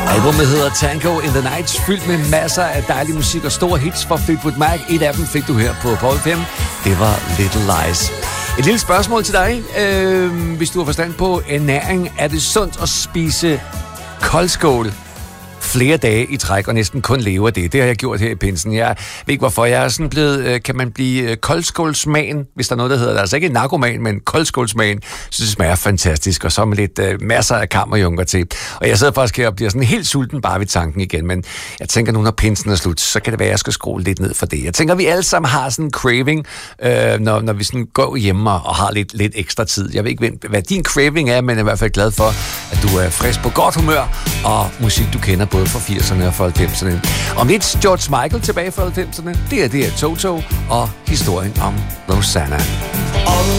Albumet hedder Tango in the Night, fyldt med masser af dejlig musik og store hits fra Fleetwood Mac. Et af dem fik du her på Power FM. Det var Little Lies. Et lille spørgsmål til dig. Hvis du har forstand på ernæring, er det sundt at spise koldskål flere dage i træk, og næsten kun leve af det? Det har jeg gjort her i pinsen. Jeg ved ikke, hvorfor. Jeg er sådan blevet, kan man blive koldskålsmagen, hvis der er noget, der hedder det. Altså ikke narkoman, men koldskålsmagen. Så det smager fantastisk, og så med lidt masser af kammerjunker til. Og jeg sidder faktisk her og bliver sådan helt sulten bare ved tanken igen, men jeg tænker nu, når pinsen er slut, så kan det være, at jeg skal skrue lidt ned for det. Jeg tænker, at vi alle sammen har sådan en craving, når vi sådan går hjemme og har lidt ekstra tid. Jeg ved ikke, hvad din craving er, men jeg er i hvert fald glad for, at du er frisk på godt humør, og musik, du kender både fra 80'erne og fra 90'erne. Om lidt George Michael tilbage fra 90'erne. Det er Toto og historien om Rosanna. On